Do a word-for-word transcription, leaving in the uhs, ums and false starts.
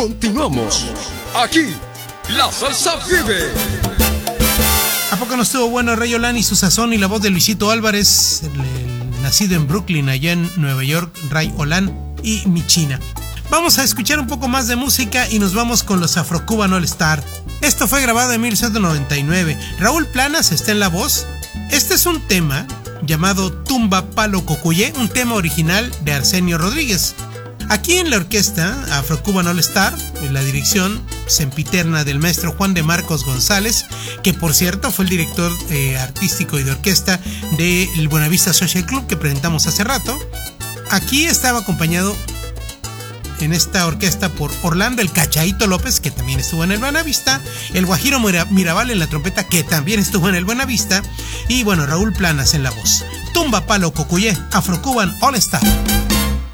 Continuamos. Aquí, la salsa vive. ¿A poco no estuvo bueno Ray Olan y su sazón y la voz de Luisito Álvarez, el, el, nacido en Brooklyn, allá en Nueva York, Ray Olan y mi China? Vamos a escuchar un poco más de música y nos vamos con los Afro-Cuban All Star. Esto fue grabado en mil novecientos noventa y nueve. Raúl Planas está en la voz. Este es un tema llamado Tumba Palo Cocuyé, un tema original de Arsenio Rodríguez. Aquí en la orquesta Afro-Cuban All Star, en la dirección sempiterna del maestro Juan de Marcos González, que por cierto fue el director eh, artístico y de orquesta del Buenavista Social Club que presentamos hace rato. Aquí estaba acompañado en esta orquesta por Orlando el Cachaíto López, que también estuvo en el Buenavista, el Guajiro Mirabal en la trompeta, que también estuvo en el Buenavista, y bueno, Raúl Planas en la voz. Tumba Palo Cocuyé, Afro-Cuban All Star.